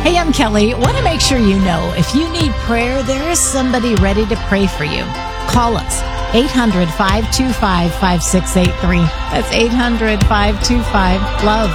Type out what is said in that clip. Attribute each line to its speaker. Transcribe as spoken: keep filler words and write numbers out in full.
Speaker 1: Hey, I'm Kelly. Want to make sure you know if you need prayer, there is somebody ready to pray for you. Call us, eight hundred, five two five, five six eight three. That's eight hundred, five two five, LOVE.